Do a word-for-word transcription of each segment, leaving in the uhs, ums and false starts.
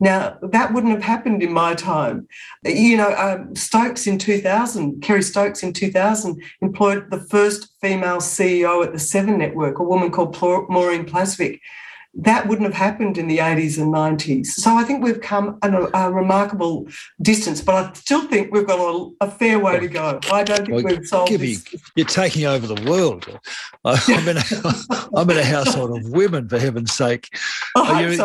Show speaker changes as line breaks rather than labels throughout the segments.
Now, that wouldn't have happened in my time. You know, um, Stokes in two thousand, Kerry Stokes in two thousand employed the first female C E O at the Seven Network, a woman called Maureen Plasvik. That wouldn't have happened in the eighties and nineties. So I think we've come a, a remarkable distance, but I still think we've got a, a fair way to go. I don't think
well,
we've solved
Gibby,
this.
You're taking over the world. I'm in a, I'm in a household of women, for heaven's sake.
I hope
you're,
so.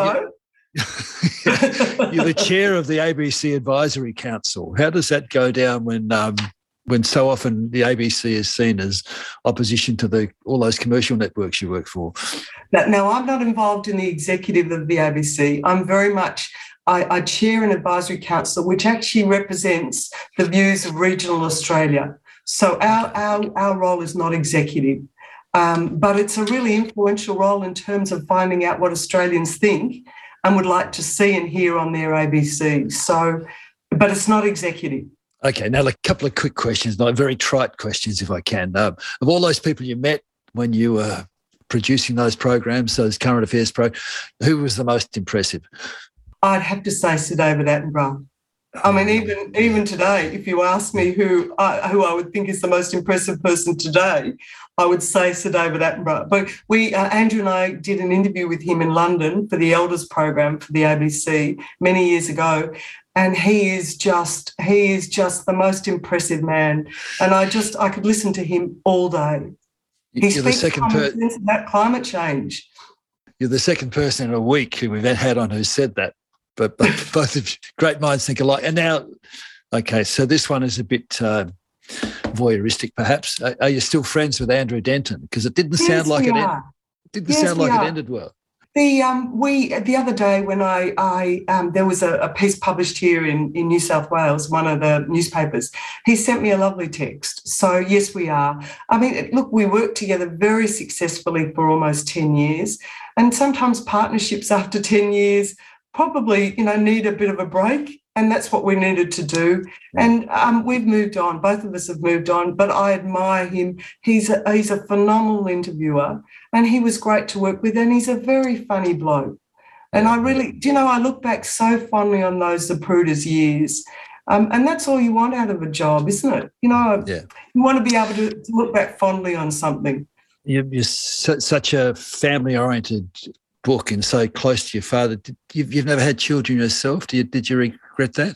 You're, you're the chair of the A B C Advisory Council. How does that go down when um, when so often the A B C is seen as opposition to the all those commercial networks you work for?
Now, now I'm not involved in the executive of the A B C. I'm very much, I, I chair an advisory council which actually represents the views of regional Australia. So our, our, our role is not executive, um, but it's a really influential role in terms of finding out what Australians think and would like to see and hear on their A B C. So, but it's not executive.
Okay, now a couple of quick questions, not very trite questions if I can. Um, of all those people you met when you were producing those programs, those current affairs programs, who was the most impressive?
I'd have to say Sir David Attenborough. I mean, even even today, if you ask me who I, who I would think is the most impressive person today, I would say Sir David Attenborough. But we, uh, Andrew and I did an interview with him in London for the Elders program for the A B C many years ago, and he is just he is just the most impressive man. And I just I could listen to him all day. He
You're the
speaks
second
common
per-
sense about climate change.
You're the second person in a week who we've had on who said that. But, but both of you, great minds think alike. And now, okay, so this one is a bit uh, voyeuristic, perhaps. Are, are you still friends with Andrew Denton? Because it didn't
Yes,
sound like
we
it.
are.
End, didn't
Yes,
sound
we
like
are.
it ended well.
The um we the other day when I I um there was a, a piece published here in, in New South Wales, one of the newspapers. He sent me a lovely text. So yes, we are. I mean, look, we worked together very successfully for almost ten years, and sometimes partnerships after ten years probably, you know, need a bit of a break, and that's what we needed to do. And um, we've moved on. Both of us have moved on, but I admire him. He's a, he's a phenomenal interviewer, and he was great to work with, and he's a very funny bloke. And I really, do you know, I look back so fondly on those Zapruder's years, um, and that's all you want out of a job, isn't it? You know,
yeah.
You want to be able to, to look back fondly on something.
You're, you're su- such a family-oriented book and so close to your father. Did, you've, you've never had children yourself. Did you, did you regret that?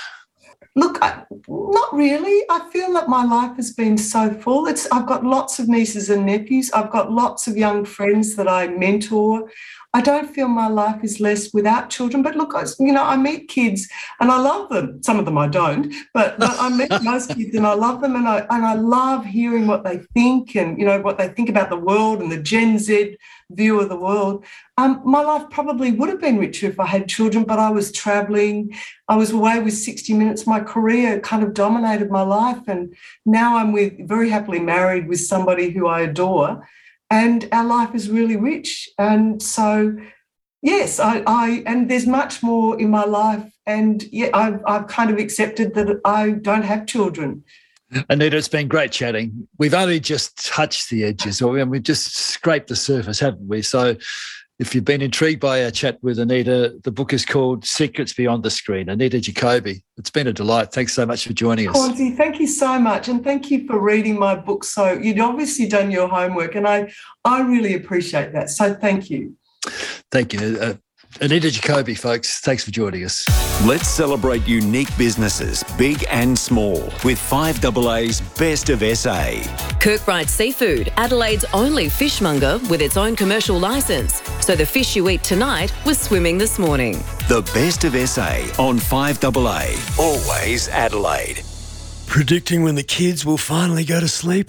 Look, I, not really. I feel that my life has been so full. It's I've got lots of nieces and nephews. I've got lots of young friends that I mentor. I don't feel my life is less without children. But look, I, you know, I meet kids and I love them. Some of them I don't, but, but I meet most kids and I love them, and I and I love hearing what they think and, you know, what they think about the world and the Gen Z view of the world. Um, my life probably would have been richer if I had children, but I was travelling. I was away with sixty minutes. My career kind of dominated my life, and now I'm with very happily married with somebody who I adore. And our life is really rich. And so, yes, I, I and there's much more in my life. And yeah, I've, I've kind of accepted that I don't have children.
Anita, it's been great chatting. We've only just touched the edges, or we've just scraped the surface, haven't we? So if you've been intrigued by our chat with Anita, the book is called Secrets Beyond the Screen. Anita Jacoby, it's been a delight. Thanks so much for joining us.
Hornsey, thank you so much, and thank you for reading my book. So you'd obviously done your homework, and I, I really appreciate that. So thank you.
Thank you. Uh, Anita Jacoby, folks, thanks for joining us.
Let's celebrate unique businesses, big and small, with five A A's Best of S A.
Kirkbride Seafood, Adelaide's only fishmonger with its own commercial licence. So the fish you eat tonight was swimming this morning.
The Best of S A on five A A. Always Adelaide.
Predicting when the kids will finally go to sleep?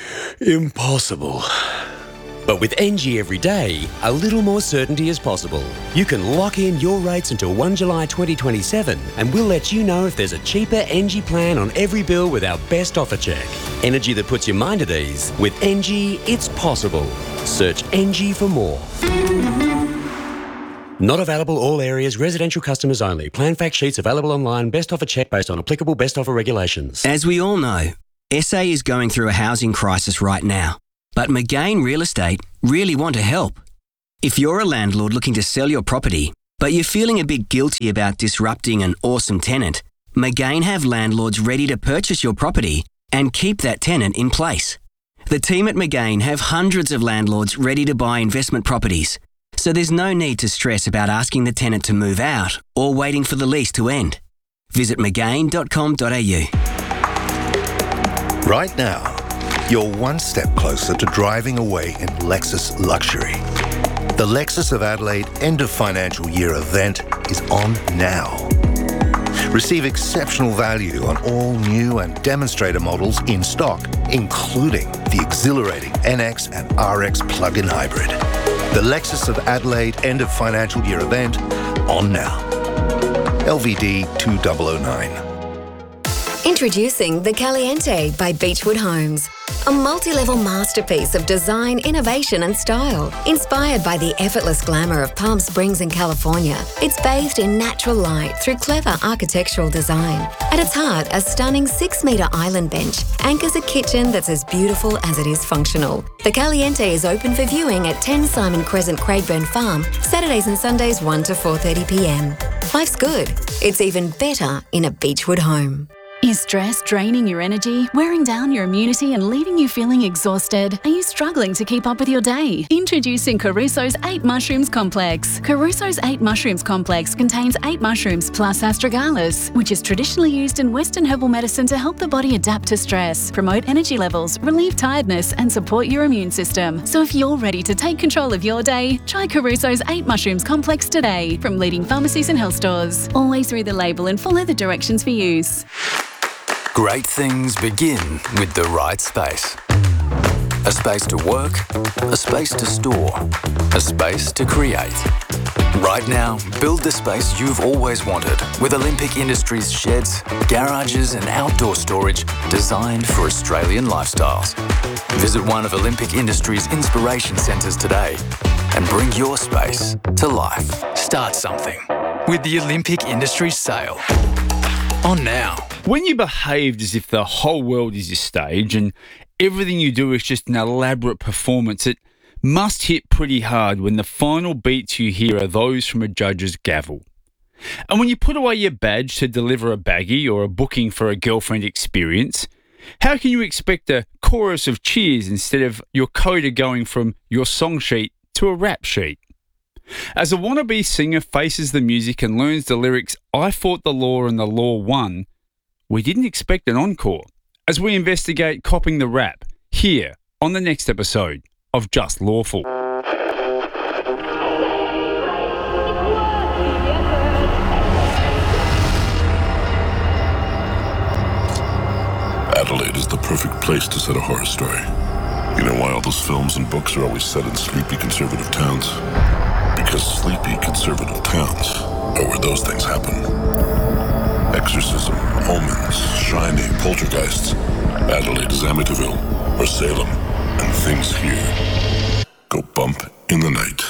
Impossible. But with N G Everyday, a little more certainty is possible. You can lock in your rates until the first of July twenty twenty-seven, and we'll let you know if there's a cheaper N G plan on every bill with our best offer check. Energy that puts your mind at ease. With N G, it's possible. Search N G for more. Not available all areas, residential customers only. Plan fact sheets available online. Best offer check based on applicable best offer regulations.
As we all know, S A is going through a housing crisis right now. But McGain Real Estate really want to help. If you're a landlord looking to sell your property, but you're feeling a bit guilty about disrupting an awesome tenant, Magain have landlords ready to purchase your property and keep that tenant in place. The team at Magain have hundreds of landlords ready to buy investment properties, so there's no need to stress about asking the tenant to move out or waiting for the lease to end. Visit magain dot com dot a u.
Right now, you're one step closer to driving away in Lexus luxury. The Lexus of Adelaide end of financial year event is on now. Receive exceptional value on all new and demonstrator models in stock, including the exhilarating N X and R X plug-in hybrid. The Lexus of Adelaide end of financial year event on now. L V D two thousand nine.
Introducing the Caliente by Beechwood Homes. A multi-level masterpiece of design, innovation and style. Inspired by the effortless glamour of Palm Springs in California, it's bathed in natural light through clever architectural design. At its heart, a stunning six-metre island bench anchors a kitchen that's as beautiful as it is functional. The Caliente is open for viewing at ten Simon Crescent, Craigburn Farm, Saturdays and Sundays one to four thirty p m. Life's good. It's even better in a Beechwood home.
Is stress draining your energy, wearing down your immunity and leaving you feeling exhausted? Are you struggling to keep up with your day? Introducing Caruso's eight Mushrooms Complex. Caruso's eight Mushrooms Complex contains eight mushrooms plus astragalus, which is traditionally used in Western herbal medicine to help the body adapt to stress, promote energy levels, relieve tiredness and support your immune system. So if you're ready to take control of your day, try Caruso's eight Mushrooms Complex today from leading pharmacies and health stores. Always read the label and follow the directions for use.
Great things begin with the right space. A space to work, a space to store, a space to create. Right now, build the space you've always wanted with Olympic Industries sheds, garages and outdoor storage designed for Australian lifestyles. Visit one of Olympic Industries' inspiration centres today and bring your space to life. Start something with the Olympic Industries sale. On now.
When you behaved as if the whole world is your stage and everything you do is just an elaborate performance, it must hit pretty hard when the final beats you hear are those from a judge's gavel. And when you put away your badge to deliver a baggie or a booking for a girlfriend experience, how can you expect a chorus of cheers instead of your coda going from your song sheet to a rap sheet? As a wannabe singer faces the music and learns the lyrics, I fought the law and the law won, we didn't expect an encore as we investigate copping the rap here on the next episode of Just Lawful.
Adelaide is the perfect place to set a horror story. You know why all those films and books are always set in sleepy conservative towns? Because sleepy conservative towns are where those things happen. Exorcism, omens, shining, poltergeists. Adelaide is Amityville or Salem, and things here go bump in the night.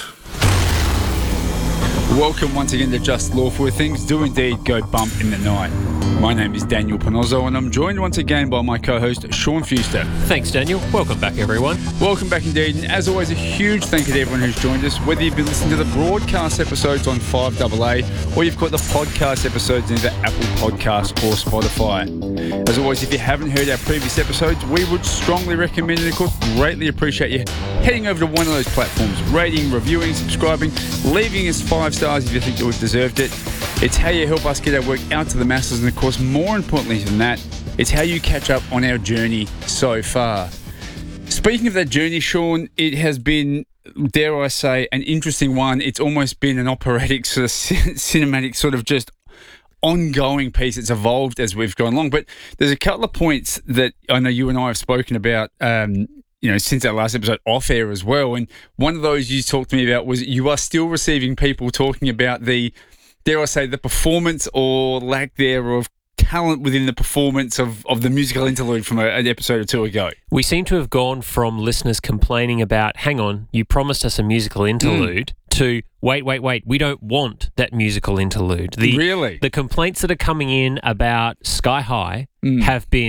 Welcome once again to Just Lawful, where things do indeed go bump in the night. My name is Daniel Panozzo and I'm joined once again by my co-host Sean Fuster.
Thanks Daniel, welcome back everyone.
Welcome back indeed, and as always a huge thank you to everyone who's joined us, whether you've been listening to the broadcast episodes on five A A or you've got the podcast episodes in either Apple Podcasts or Spotify. As always, if you haven't heard our previous episodes, we would strongly recommend and of course greatly appreciate you heading over to one of those platforms, rating, reviewing, subscribing, leaving us five stars if you think that we've deserved it. It's how you help us get our work out to the masses, and of course, more importantly than that, it's how you catch up on our journey so far. Speaking of that journey, Sean, it has been, dare I say, an interesting one. It's almost been an operatic sort of cinematic sort of just ongoing piece. It's evolved as we've gone along, but there's a couple of points that I know you and I have spoken about um, you know, since our last episode off air as well. And one of those you talked to me about was you are still receiving people talking about the, dare I say, the performance or lack thereof talent within the performance of, of the musical interlude from a, an episode or two ago.
We seem to have gone from listeners complaining about, hang on, you promised us a musical interlude, mm. to, wait, wait, wait, we don't want that musical interlude. The,
really?
The complaints that are coming in about Sky High mm. have been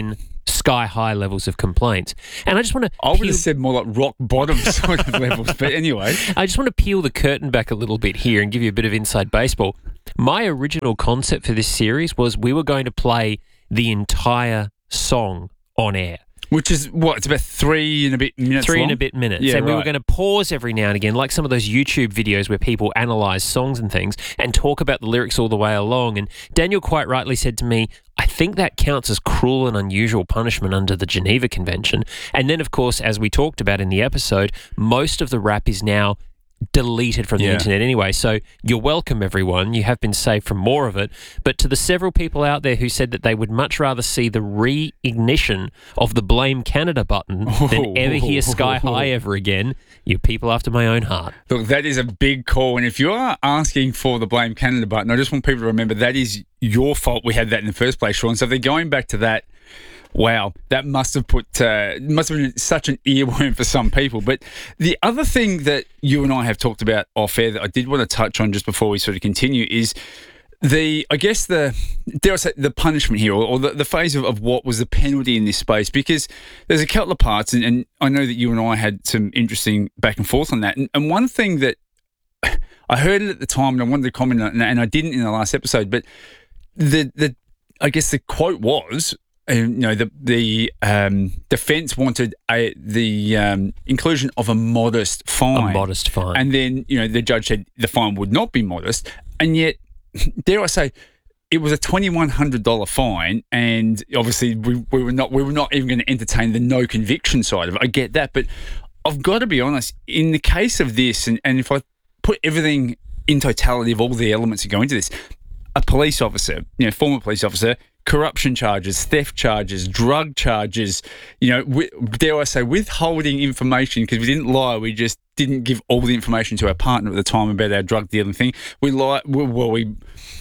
sky high levels of complaints. And I just want to.
I would have said more like rock bottom sort of levels, but anyway.
I just want to peel the curtain back a little bit here and give you a bit of inside baseball. My original concept for this series was we were going to play the entire song on air.
Which is what? It's about three and a bit minutes
Three
long?
and a bit minutes.
Yeah,
and we were
right.
going to pause every now and again, like some of those YouTube videos where people analyse songs and things and talk about the lyrics all the way along. And Daniel quite rightly said to me, I think that counts as cruel and unusual punishment under the Geneva Convention. And then, of course, as we talked about in the episode, most of the rap is now deleted from the
Yeah.
internet anyway. So you're welcome, everyone. You have been saved from more of it. But to the several people out there who said that they would much rather see the re-ignition of the Blame Canada button than ever hear Sky High ever again, you people after my own heart.
Look, that is a big call. And if you are asking for the Blame Canada button, I just want people to remember that is your fault we had that in the first place, Sean. So if they're going back to that, wow, that must have put uh, must have been such an earworm for some people. But the other thing that you and I have talked about off air that I did want to touch on just before we sort of continue is the, I guess the, dare I say, the punishment here, or, or the, the phase of, of what was the penalty in this space, because there's a couple of parts, and, and I know that you and I had some interesting back and forth on that. And, and one thing that I heard it at the time, and I wanted to comment on it, and I didn't in the last episode, but the the I guess the quote was, you know, the the um, defence wanted a, the um, inclusion of a modest fine.
A modest fine.
And then, you know, the judge said the fine would not be modest. And yet, dare I say, it was a twenty-one hundred dollars fine, and obviously we, we were not we were not even going to entertain the no conviction side of it. I get that. But I've got to be honest, in the case of this, and, and if I put everything in totality of all the elements that go into this, a police officer, you know, former police officer, corruption charges, theft charges, drug charges, you know, wi- dare I say, withholding information, because we didn't lie, we just didn't give all the information to our partner at the time about our drug dealing thing. We lied, well, we,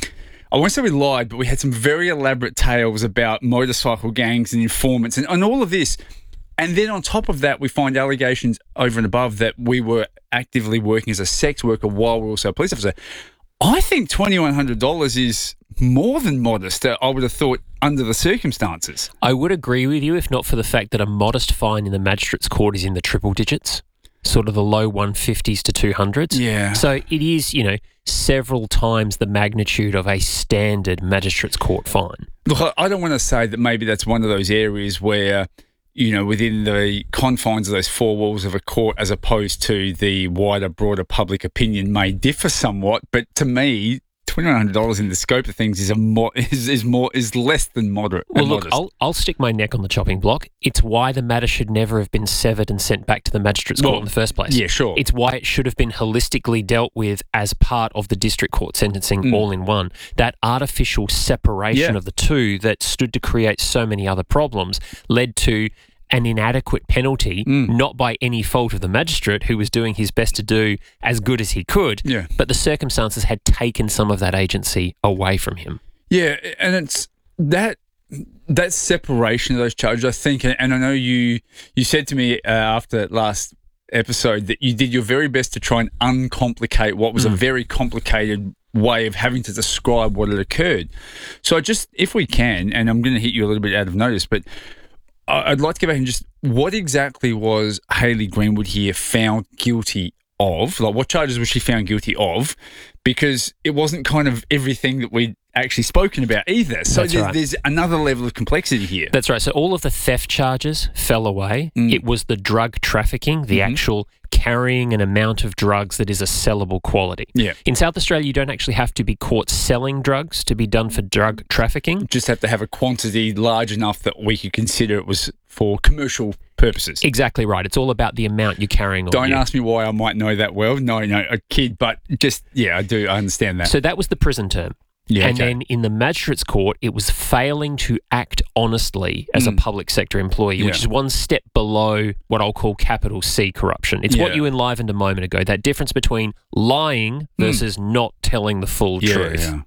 I won't say we lied, but we had some very elaborate tales about motorcycle gangs and informants and, and all of this. And then on top of that, we find allegations over and above that we were actively working as a sex worker while we were also a police officer. I think twenty-one hundred dollars is more than modest, uh, I would have thought, under the circumstances.
I would agree with you if not for the fact that a modest fine in the magistrate's court is in the triple digits, sort of the low one fifties to two hundreds.
Yeah.
So it is, you know, several times the magnitude of a standard magistrate's court fine.
Look, I don't want to say that maybe that's one of those areas where, you know, within the confines of those four walls of a court, as opposed to the wider, broader public opinion, may differ somewhat. But to me, twenty-one hundred dollars in the scope of things is a mo- is, is more is less than moderate.
Well, look,
modest.
I'll, I'll stick my neck on the chopping block. It's why the matter should never have been severed and sent back to the magistrate's court
Well,
in the first place.
yeah, sure.
It's why it should have been holistically dealt with as part of the district court sentencing
Mm.
all in one. That artificial separation
Yeah.
of the two that stood to create so many other problems led to an inadequate penalty,
Mm.
not by any fault of the magistrate who was doing his best to do as good as he could,
Yeah.
but the circumstances had taken some of that agency away from him.
Yeah, and it's that that separation of those charges, I think, and, and I know you you said to me uh, after last episode that you did your very best to try and uncomplicate what was
Mm.
a very complicated way of having to describe what had occurred. So I just, if we can, and I'm going to hit you a little bit out of notice, but I- I'd like to go back and just, what exactly was Hayley Greenwood here found guilty of? Like, what charges was she found guilty of? Because it wasn't kind of everything that we'd actually spoken about either. So
That's
there's,
right.
there's another level of complexity here.
That's right. So all of the theft charges fell away.
Mm.
It was the drug trafficking, the
Mhm.
actual carrying an amount of drugs that is a sellable quality.
Yeah.
In South Australia, you don't actually have to be caught selling drugs to be done for drug trafficking.
Just have to have a quantity large enough that we could consider it was for commercial purposes.
Exactly right. It's all about the amount you're carrying on
Don't
you.
ask me why I might know that well. No, no, a kid, but just, yeah, I do. I understand that.
So that was the prison term.
Yeah,
and
okay.
then in the magistrate's court, it was failing to act honestly as a
Mm.
public sector employee, which
Yeah.
is one step below what I'll call capital C corruption. It's what
Yeah.
you enlivened a moment ago, that difference between lying versus not telling the full
Yeah,
truth.
yeah.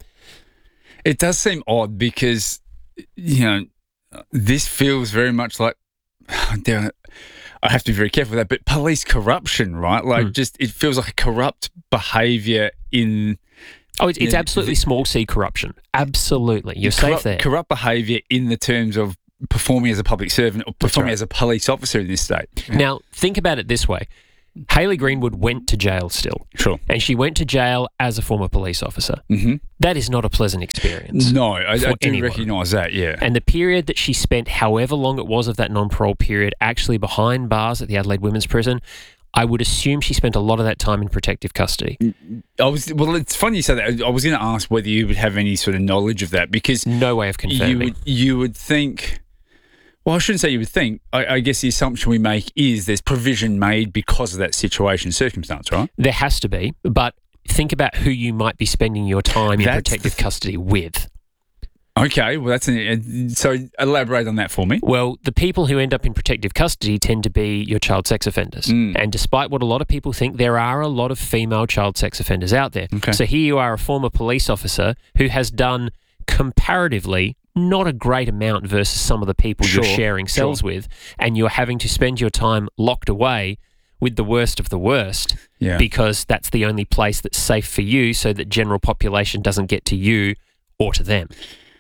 It does seem odd because, you know, this feels very much like, damn it, I have to be very careful with that, but police corruption, right? Like,
Mm.
just, it feels like a corrupt behaviour in...
Oh, it's, it's
Yeah,
absolutely
the-
small C corruption. Absolutely. You're safe
corrupt,
there.
Corrupt behaviour in the terms of performing as a public servant or performing
right.
as a police officer in this state.
Now, think about it this way. Hayley Greenwood went to jail still.
Sure.
And she went to jail as a former police officer.
Mm-hmm.
That is not a pleasant experience.
No, I, I do
anyone.
recognise that, yeah.
And the period that she spent, however long it was of that non-parole period, actually behind bars at the Adelaide Women's Prison, I would assume she spent a lot of that time in protective custody.
I was well. It's funny you say that. I was going to ask whether you would have any sort of knowledge of that because
no way of confirming.
You would, you would think. Well, I shouldn't say you would think. I, I guess the assumption we make is there's provision made because of that situation, circumstance, right?
There has to be, but think about who you might be spending your time in
That's
protective custody with.
Okay, well, that's an, so elaborate on that for me.
Well, the people who end up in protective custody tend to be your child sex offenders.
Mm.
And despite what a lot of people think, there are a lot of female child sex offenders out there.
Okay.
So here you are, a former police officer who has done comparatively not a great amount versus some of the people
Sure,
you're sharing cells
sure.
with, and you're having to spend your time locked away with the worst of the worst
Yeah.
because that's the only place that's safe for you so that general population doesn't get to you or to them.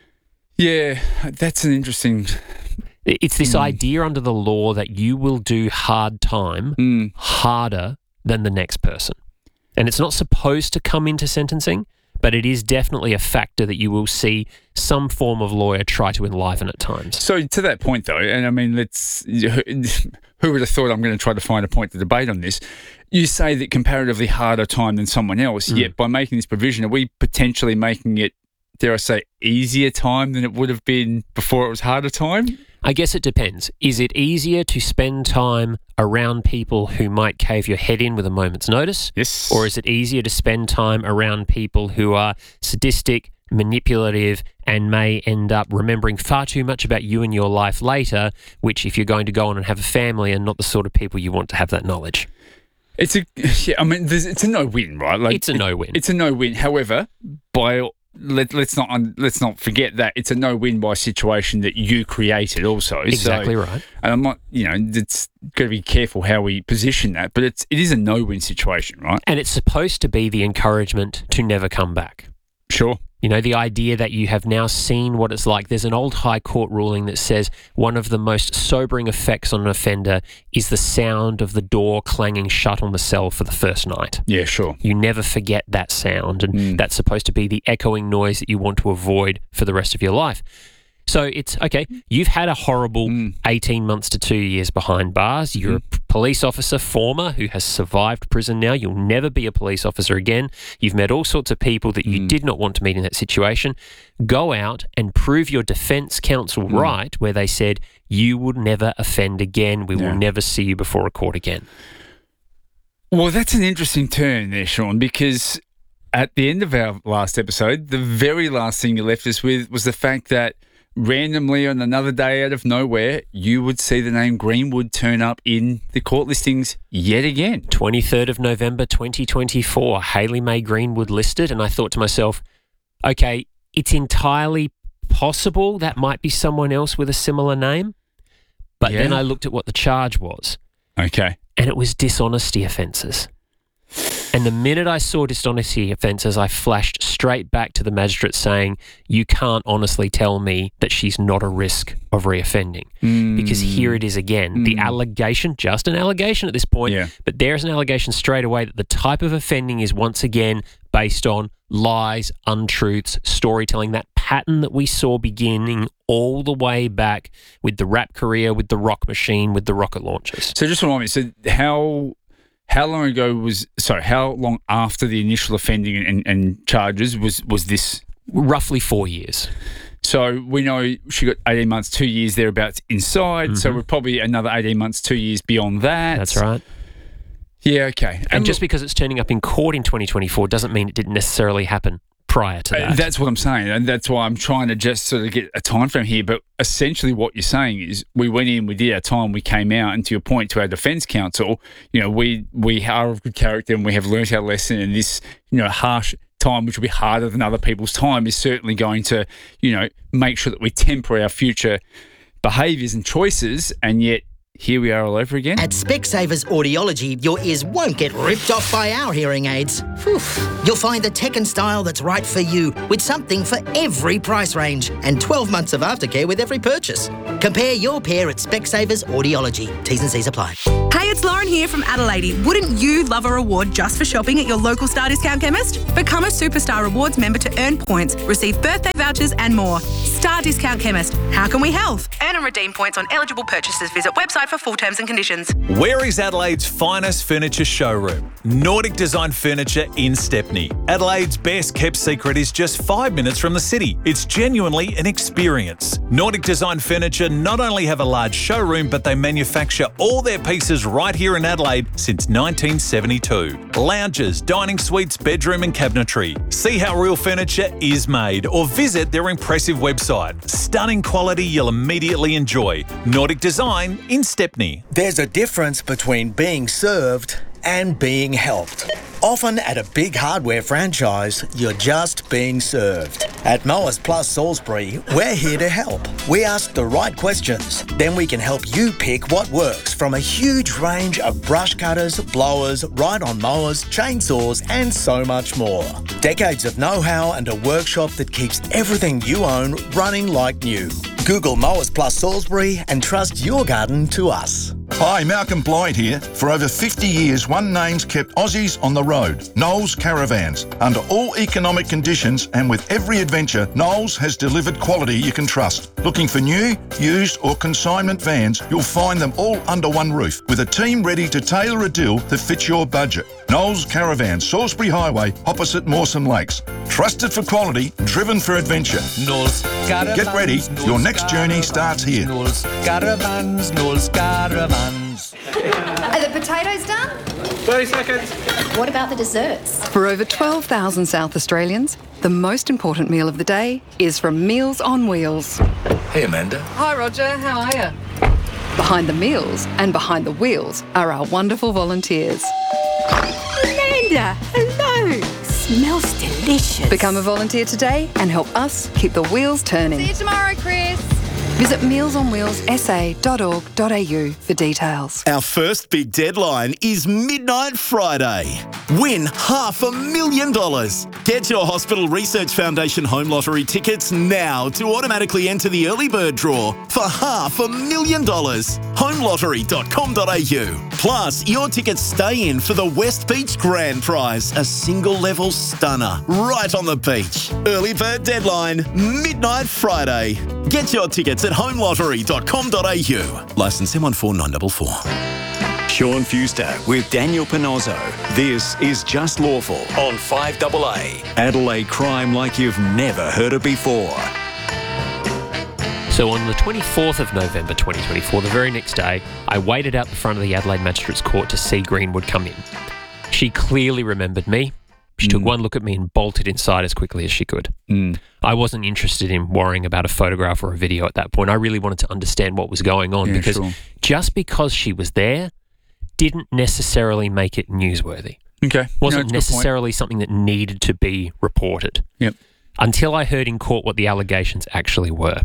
Yeah, that's an interesting...
It's this
Mm.
idea under the law that you will do hard time
Mm.
harder than the next person. And it's not supposed to come into sentencing, but it is definitely a factor that you will see some form of lawyer try to enliven at times.
So to that point, though, and I mean, let's who would have thought I'm going to try to find a point to debate on this? You say that comparatively harder time than someone else,
Mm.
yet by making this provision, are we potentially making it, dare I say, easier time than it would have been before it was harder time?
I guess it depends. Is it easier to spend time around people who might cave your head in with a moment's notice?
Yes.
Or is it easier to spend time around people who are sadistic, manipulative, and may end up remembering far too much about you and your life later, which if you're going to go on and have a family are not the sort of people you want to have that knowledge?
It's a, yeah, I mean, there's, it's a no-win, right? Like
It's a no-win.
It, it's a no-win. However, by let, let's not let's not forget that it's a no-win by situation that you created also.
Exactly
so,
right.
And I'm not, you know, it's got to be careful how we position that, but it's it is a no-win situation, right?
And it's supposed to be the encouragement to never come back.
Sure.
You know, the idea that you have now seen what it's like. There's an old High Court ruling that says one of the most sobering effects on an offender is the sound of the door clanging shut on the cell for the first night.
Yeah, sure.
You never forget that sound, and
Mm.
that's supposed to be the echoing noise that you want to avoid for the rest of your life. So it's, okay, you've had a horrible
Mm.
eighteen months to two years behind bars. You're
Mm.
a p- police officer, former, who has survived prison now. You'll never be a police officer again. You've met all sorts of people that you
Mm.
did not want to meet in that situation. Go out and prove your defence counsel
Mm.
right, where they said, you would never offend again. We
Yeah.
will never see you before a court again.
Well, that's an interesting turn there, Sean, because at the end of our last episode, the very last thing you left us with was the fact that randomly on another day out of nowhere, you would see the name Greenwood turn up in the court listings yet again.
twenty-third of November twenty twenty-four, Hayley May Greenwood listed, and I thought to myself, okay, it's entirely possible that might be someone else with a similar name. But then
Yeah.
I looked at what the charge was,
Okay.
and it was dishonesty offences. And the minute I saw dishonesty offences, I flashed straight back to the magistrate saying, you can't honestly tell me that she's not a risk of reoffending. Because here it is again, the allegation, just an allegation at this point,
Yeah.
but there's an allegation straight away that the type of offending is once again based on lies, untruths, storytelling, that pattern that we saw beginning all the way back with the rap career, with the rock machine, with the rocket launchers.
So just remind me, so how how long ago was, sorry, how long after the initial offending and, and charges was, was this?
Roughly four years.
So we know she got eighteen months, two years thereabouts inside. So
Mhm.
we're probably another eighteen months, two years beyond that.
That's right.
Yeah, okay.
And,
And
just
look-
because it's turning up in court in twenty twenty-four doesn't mean it didn't necessarily happen prior to
Uh,
that.
That's what I'm saying, and that's why I'm trying to just sort of get a time frame here. But essentially, what you're saying is, we went in, we did our time, we came out, and to your point, to our defence counsel, you know, we we are of good character and we have learnt our lesson. And this, you know, harsh time, which will be harder than other people's time, is certainly going to, you know, make sure that we temper our future behaviours and choices. And yet, here we are all over again.
At Specsavers Audiology, your ears won't get ripped off by our hearing aids. Whew. You'll find the tech and style that's right for you, with something for every price range and twelve months of aftercare with every purchase. Compare your pair at Specsavers Audiology. T's and C's apply.
Hey, it's Lauren here from Adelaide. Wouldn't you love a reward just for shopping at your local Star Discount chemist? Become a Superstar Rewards member to earn points, receive birthday vouchers and more. Star Discount Chemist. How can we help? Earn and redeem points on eligible purchases. Visit website for full terms and conditions.
Where is Adelaide's finest furniture showroom? Nordic Design Furniture in Stepney. Adelaide's best kept secret is just five minutes from the city. It's genuinely an experience. Nordic Design Furniture not only have a large showroom, but they manufacture all their pieces right here in Adelaide since nineteen seventy-two. Lounges, dining suites, bedroom and cabinetry. See how real furniture is made or visit their impressive website. Stunning quality you'll immediately enjoy. Nordic Design in Stepney.
There's a difference between being served and being helped. Often at a big hardware franchise, you're just being served. At Mowers Plus Salisbury, we're here to help. We ask the right questions, then we can help you pick what works from a huge range of brush cutters, blowers, ride-on mowers, chainsaws and so much more. Decades of know-how and a workshop that keeps everything you own running like new. Google Mowers Plus Salisbury and trust your garden to us.
Hi, Malcolm Blyde here. For over fifty years, one name's kept Aussies on the road, Knowles Caravans. Under all economic conditions and with every adventure, Knowles has delivered quality you can trust. Looking for new, used or consignment vans, you'll find them all under one roof with a team ready to tailor a deal that fits your budget. Knowles Caravans, Salisbury Highway, opposite Mawson Lakes. Trusted for quality, driven for adventure.
Knowles Caravans.
Get ready, your next journey starts here.
Knowles Caravans, Knowles Caravans.
Are the potatoes done?
thirty seconds.
What about the desserts?
For over twelve thousand South Australians, the most important meal of the day is from Meals on Wheels.
Hey, Amanda.
Hi, Roger. How are you? Behind the meals and behind the wheels are our wonderful volunteers.
Amanda, hello. Smells delicious.
Become a volunteer today and help us keep the wheels turning.
See you tomorrow, Chris.
Visit meals on wheels s a dot org dot a u for details.
Our first big deadline is Midnight Friday. Win half a million dollars. Get your Hospital Research Foundation Home Lottery tickets now to automatically enter the early bird draw for half a million dollars. home lottery dot com dot a u. Plus, your tickets stay in for the West Beach Grand Prize, a single level stunner right on the beach. Early bird deadline, Midnight Friday. Get your tickets at home lottery dot com dot a u. Licence M one four nine four four.
Sean Fewster with Daniel Panozzo. This is Just Lawful on five A A. Adelaide crime like you've never heard it before.
So on the twenty-fourth of November twenty twenty-four, the very next day, I waited out the front of the Adelaide Magistrates Court to see Greenwood come in. She clearly remembered me. She mm. took one look at me and bolted inside as quickly as she could.
Mm.
I wasn't interested in worrying about a photograph or a video at that point. I really wanted to understand what was going on
Yeah,
because
sure.
just because she was there didn't necessarily make it newsworthy.
Okay.
Wasn't
No, it's a good point.
necessarily something that needed to be reported.
Yep.
Until I heard in court what the allegations actually were.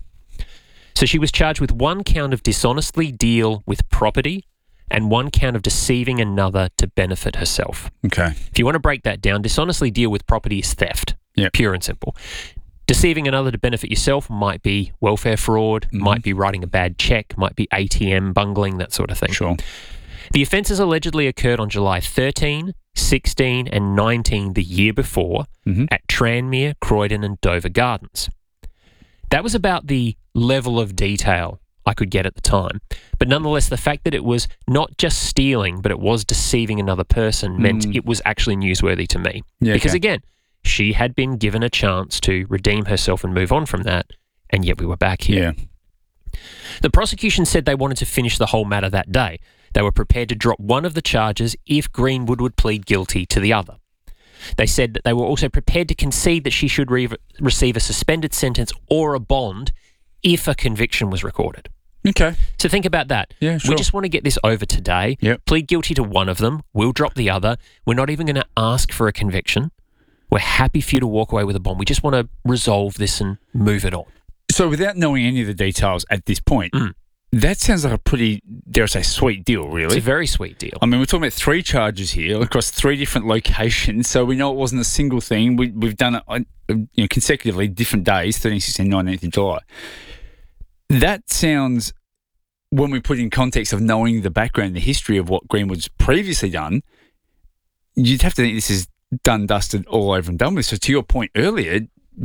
So she was charged with one count of dishonestly deal with property and one count of deceiving another to benefit herself.
Okay.
If you want to break that down, dishonestly deal with property is theft.
Yep.
Pure and simple. Deceiving another to benefit yourself might be welfare fraud,
Mm-hmm.
might be writing a bad check, might be A T M bungling, that sort of thing.
Sure.
The offences allegedly occurred on July thirteenth, sixteen and nineteen the year before
Mm-hmm.
at Tranmere, Croydon and Dover Gardens. That was about the level of detail I could get at the time. But nonetheless, the fact that it was not just stealing, but it was deceiving another person meant
Mm.
it was actually newsworthy to me.
Yeah,
because
okay.
again, she had been given a chance to redeem herself and move on from that, and yet we were back here.
Yeah.
The prosecution said they wanted to finish the whole matter that day. They were prepared to drop one of the charges if Greenwood would plead guilty to the other. They said that they were also prepared to concede that she should re- receive a suspended sentence or a bond if a conviction was recorded.
Okay.
So think about that.
Yeah, sure.
We just want to get this over today.
Yep.
Plead guilty to one of them. We'll drop the other. We're not even going to ask for a conviction. We're happy for you to walk away with a bond. We just want to resolve this and move it on.
So without knowing any of the details at this point,
Mm.
that sounds like a pretty, dare I say, sweet deal, really.
It's a very sweet deal.
I mean, we're talking about three charges here across three different locations, so we know it wasn't a single thing. We, we've done it on, you know, consecutively, different days, thirteenth, sixteenth, nineteenth of July. That sounds, when we put in context of knowing the background, the history of what Greenwood's previously done, you'd have to think this is done, dusted, all over and done with. So to your point earlier,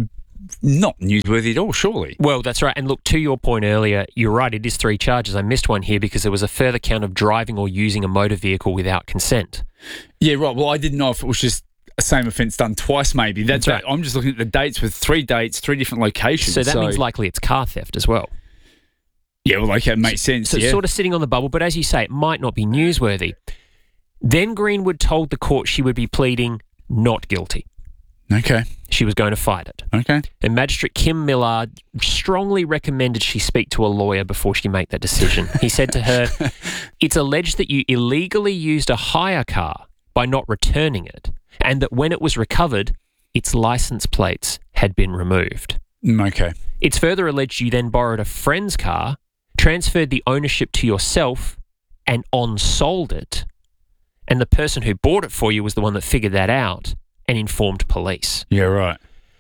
not newsworthy at all, surely.
Well, that's right. And look, to your point earlier, you're right, it is three charges. I missed one here because there was a further count of driving or using a motor vehicle without consent.
Yeah, right. Well, I didn't know if it was just a same offence done twice, maybe. That's,
That's
right. I'm just looking at the dates with three dates, three different locations.
So that means likely it's car theft as well.
Yeah, well, okay, it makes sense.
So
yeah.
sort of sitting on the bubble, but as you say, it might not be newsworthy. Then Greenwood told the court she would be pleading not guilty.
Okay.
She was going to fight it.
Okay.
And Magistrate Kim Millard strongly recommended she speak to a lawyer before she make that decision. He said to her, it's alleged that you illegally used a hire car by not returning it, and that when it was recovered, its license plates had been removed.
Okay.
It's further alleged you then borrowed a friend's car, transferred the ownership to yourself, and on-sold it. And the person who bought it for you was the one that figured that out and informed police.
Yeah, right.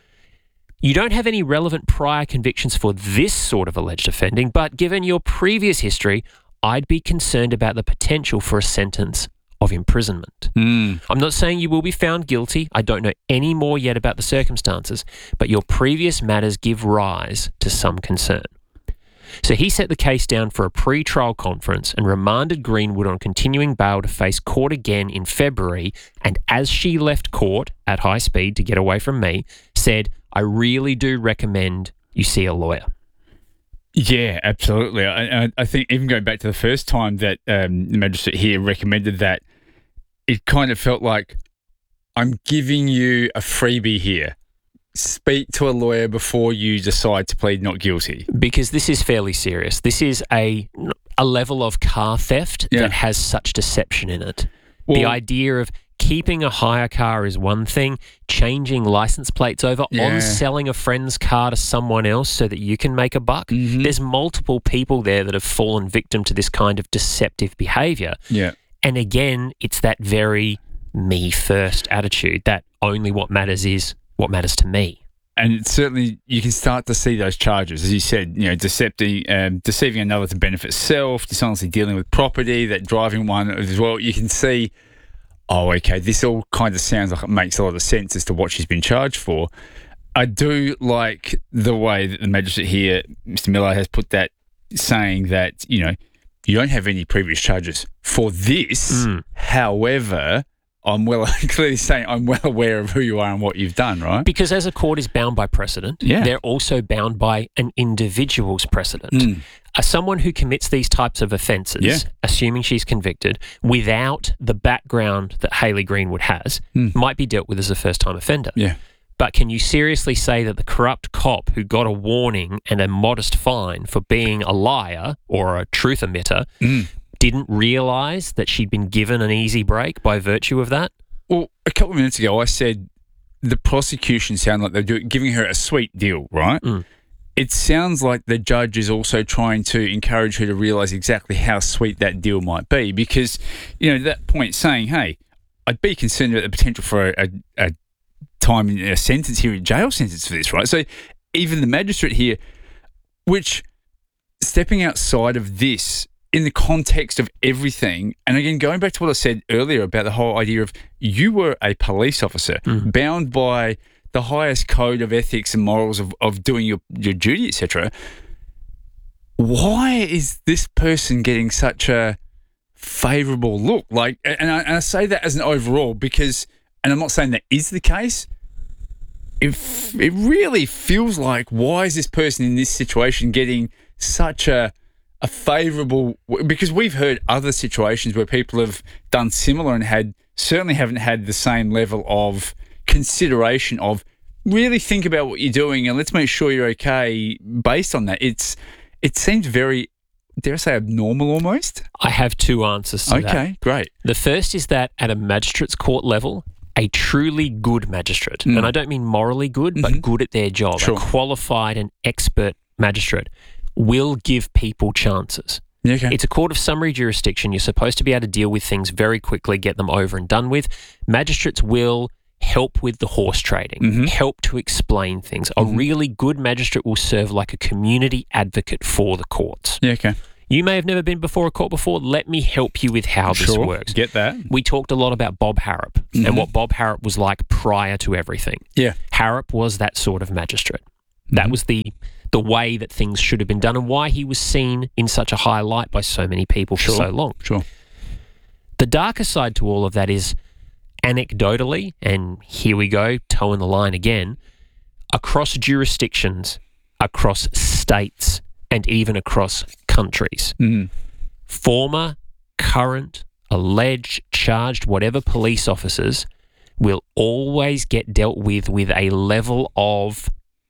You don't have any relevant prior convictions for this sort of alleged offending, but given your previous history, I'd be concerned about the potential for a sentence of imprisonment.
Mm.
I'm not saying you will be found guilty. I don't know any more yet about the circumstances, but your previous matters give rise to some concern. So he set the case down for a pre-trial conference and remanded Greenwood on continuing bail to face court again in February, and as she left court at high speed to get away from me, said, I really do recommend you see a lawyer.
Yeah, absolutely. I, I think even going back to the first time that um, the magistrate here recommended that, it kind of felt like, I'm giving you a freebie here. Speak to a lawyer before you decide to plead not guilty.
Because this is fairly serious. This is a a level of car theft
Yeah.
that has such deception in it.
Well-
the idea of keeping a hire car is one thing, changing license plates over,
Yeah.
on selling a friend's car to someone else so that you can make a buck.
Mm-hmm.
There's multiple people there that have fallen victim to this kind of deceptive behaviour.
Yeah.
And again, it's that very me first attitude, that only what matters is what matters to me.
And it's certainly, you can start to see those charges, as you said, you know, decepting, um, deceiving another to benefit self, dishonestly dealing with property, that driving one as well. You can see, oh, okay, this all kind of sounds like it makes a lot of sense as to what she's been charged for. I do like the way that the magistrate here, Mister Miller, has put that, saying that, you know, you don't have any previous charges for this.
Mm.
However, I'm well clearly saying I'm well aware of who you are and what you've done, right?
Because as a court is bound by precedent,
Yeah.
they're also bound by an individual's precedent.
Mm.
As someone who commits these types of offences,
Yeah.
assuming she's convicted, without the background that Hayley Greenwood has,
Mm.
might be dealt with as a first-time offender.
Yeah.
But can you seriously say that the corrupt cop who got a warning and a modest fine for being a liar or a truth emitter
Mm.
didn't realise that she'd been given an easy break by virtue of that?
Well, a couple of minutes ago, I said the prosecution sound like they're doing, giving her a sweet deal, right?
Mm.
It sounds like the judge is also trying to encourage her to realise exactly how sweet that deal might be, because, you know, that point saying, hey, I'd be concerned about the potential for a, a, a time in a sentence here, a jail sentence for this, right? So even the magistrate here, which, stepping outside of this in the context of everything, and again, going back to what I said earlier about the whole idea of you were a police officer
Mm.
bound by the highest code of ethics and morals of, of doing your, your duty, et cetera. Why is this person getting such a favourable look? Like, and I, and I say that as an overall because, and I'm not saying that is the case, it, f- it really feels like, why is this person in this situation getting such a a favourable, because we've heard other situations where people have done similar and had certainly haven't had the same level of consideration of really think about what you're doing and let's make sure you're okay based on that. It's it seems very, dare I say, abnormal almost.
I have two answers to that.
Okay, great.
The first is that at a magistrate's court level, a truly good magistrate,
Mm.
and I don't mean morally good, but good at their job,
Sure.
a qualified and expert magistrate, will give people chances.
Yeah, okay.
It's a court of summary jurisdiction. You're supposed to be able to deal with things very quickly, get them over and done with. Magistrates will help with the horse trading,
Mm-hmm.
help to explain things. A really good magistrate will serve like a community advocate for the courts.
Yeah, okay.
You may have never been before a court before. Let me help you with how this
Sure,
works.
get that.
We talked a lot about Bob Harrop
Mhm.
and what Bob Harrop was like prior to everything.
Yeah.
Harrop was that sort of magistrate. That was the the way that things should have been done and why he was seen in such a high light by so many people for
Sure,
so long.
Sure.
The darker side to all of that is anecdotally, and here we go, toeing the line again, across jurisdictions, across states, and even across countries.
Mm.
Former, current, alleged, charged, whatever police officers will always get dealt with with a level of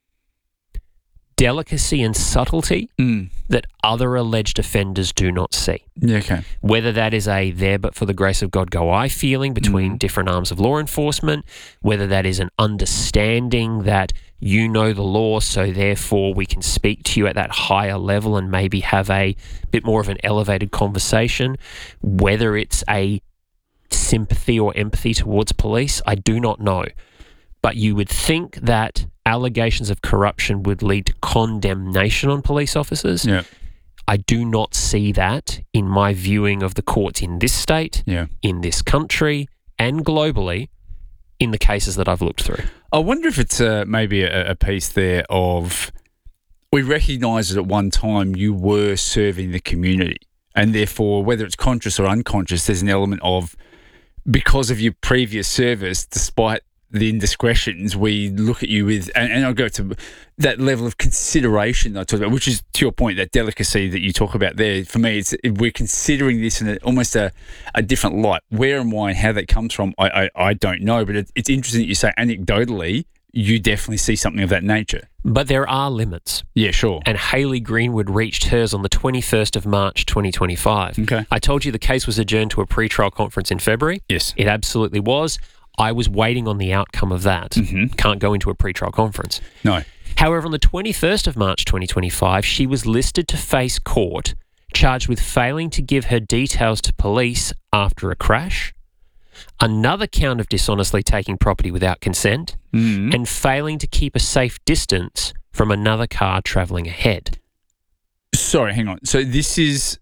delicacy and subtlety
Mm.
that other alleged offenders do not see.
Yeah, okay.
Whether that is a there but for the grace of God go I feeling between different arms of law enforcement, whether that is an understanding that you know the law, so therefore we can speak to you at that higher level and maybe have a bit more of an elevated conversation, whether it's a sympathy or empathy towards police, I do not know. But you would think that allegations of corruption would lead to condemnation on police officers.
Yeah.
I do not see that in my viewing of the courts in this state,
Yeah.
in this country, and globally in the cases that I've looked through.
I wonder if it's uh, maybe a, a piece there of we recognise that at one time you were serving the community, and therefore, whether it's conscious or unconscious, there's an element of because of your previous service, despite the indiscretions, we look at you with, and, and I'll go to that level of consideration that I talked about, which is to your point, that delicacy that you talk about there. For me, it's we're considering this in a, almost a, a different light. Where and why and how that comes from, I I, I don't know, but it, it's interesting that you say anecdotally, you definitely see something of that nature.
But there are limits.
Yeah, sure.
And Hayley Greenwood reached hers on the twenty-first of March, twenty twenty-five.
Okay.
I told you the case was adjourned to a pre-trial conference in February.
Yes.
It absolutely was. I was waiting on the outcome of that.
Mm-hmm.
Can't go into a pre-trial conference.
No.
However, on the twenty-first of March, twenty twenty-five, she was listed to face court, charged with failing to give her details to police after a crash, another count of dishonestly taking property without consent,
Mm.
and failing to keep a safe distance from another car travelling ahead.
Sorry, hang on. So this is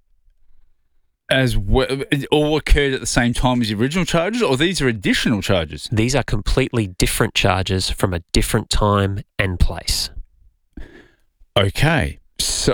as well, it all occurred at the same time as the original charges, or these are additional charges?
These are completely different charges from a different time and place.
Okay. So,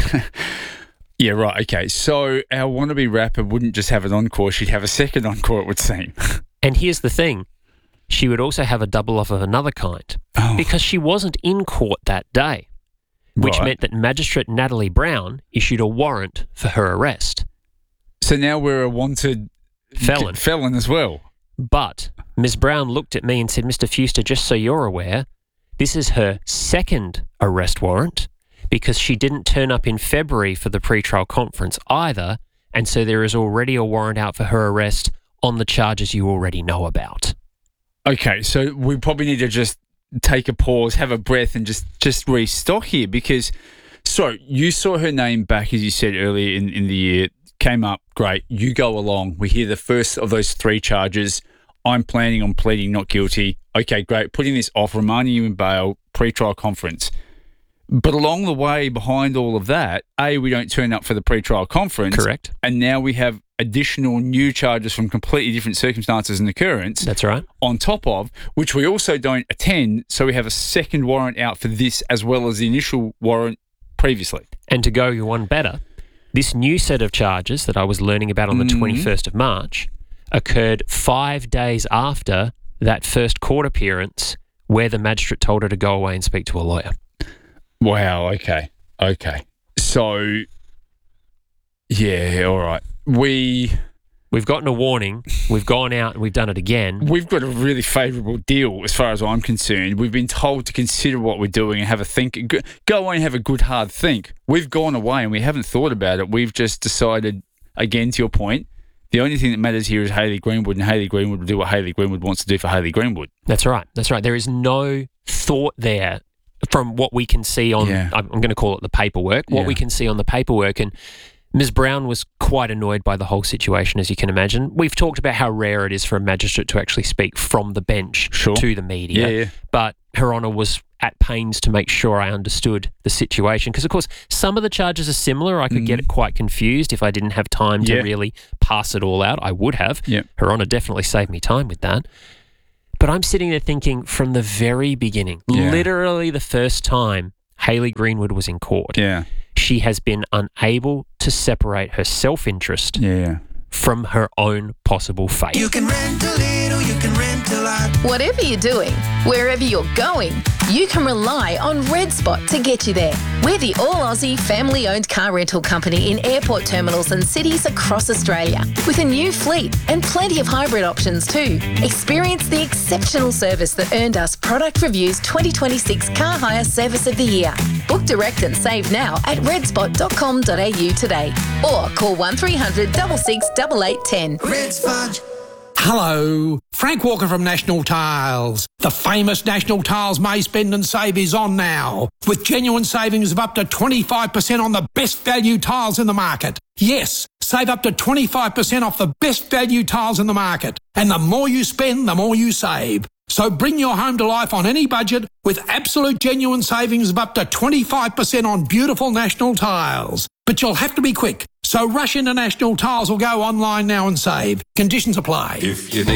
yeah, right. Okay. So our wannabe rapper wouldn't just have an encore, she'd have a second encore, it would seem.
And here's the thing. She would also have a double off of another kind because she wasn't in court that day, which
Right.
meant that Magistrate Natalie Brown issued a warrant for her arrest.
So now we're a wanted
Felon.
felon as well.
But Miz Brown looked at me and said, Mister Fuster, just so you're aware, this is her second arrest warrant because she didn't turn up in February for the pre-trial conference either, and so there is already a warrant out for her arrest on the charges you already know about.
Okay, so we probably need to just take a pause, have a breath, and just, just restock here because, so you saw her name back, as you said earlier in, in the year, came up, great, you go along, we hear the first of those three charges, I'm planning on pleading not guilty, okay, great, putting this off, reminding you in bail, pre-trial conference. But along the way, behind all of that, A, we don't turn up for the pre-trial conference.
Correct.
And now we have additional new charges from completely different circumstances and occurrence.
That's right.
On top of, which we also don't attend, so we have a second warrant out for this as well as the initial warrant previously.
And to go one better, this new set of charges that I was learning about on the
Mhm.
twenty-first of March occurred five days after that first court appearance where the magistrate told her to go away and speak to a lawyer.
Wow, okay. Okay. So, yeah, all right. We...
We've gotten a warning. We've gone out and we've done it again.
We've got a really favourable deal as far as I'm concerned. We've been told to consider what we're doing and have a think. Go, go away and have a good hard think. We've gone away and we haven't thought about it. We've just decided, again, to your point, the only thing that matters here is Hayley Greenwood, and Hayley Greenwood will do what Hayley Greenwood wants to do for Hayley Greenwood.
That's right. That's right. There is no thought there from what we can see on,
Yeah.
I'm going to call it the paperwork, what
Yeah.
we can see on the paperwork. And Miz Brown was quite annoyed by the whole situation, as you can imagine. We've talked about how rare it is for a magistrate to actually speak from the bench
sure.
to the media.
Yeah, yeah.
But Her Honour was at pains to make sure I understood the situation. Because, of course, some of the charges are similar. I could
Mm.
get it quite confused if I didn't have time to
Yeah.
really pass it all out. I would have.
Yeah.
Her Honour definitely saved me time with that. But I'm sitting there thinking from the very beginning,
Yeah.
literally the first time Hayley Greenwood was in court,
Yeah.
she has been unable to separate her self-interest
Yeah.
from her own possible fate.
You can rent a little, you can rent a lot. Whatever you're doing, wherever you're going, you can rely on Red Spot to get you there. We're the all-Aussie family-owned car rental company in airport terminals and cities across Australia, with a new fleet and plenty of hybrid options too. Experience the exceptional service that earned us Product Review's twenty twenty-six Car Hire Service of the Year. Book direct and save now at redspot dot com dot a u today, or call one three hundred six six eight eight one zero. Red Spot.
Hello, Frank Walker from National Tiles. The famous National Tiles May Spend and Save is on now, with genuine savings of up to twenty-five percent on the best value tiles in the market. Yes, save up to twenty-five percent off the best value tiles in the market. And the more you spend, the more you save. So bring your home to life on any budget with absolute genuine savings of up to twenty-five percent on beautiful National Tiles. But you'll have to be quick. So rush into National Tiles or go online now and save. Conditions apply.
If you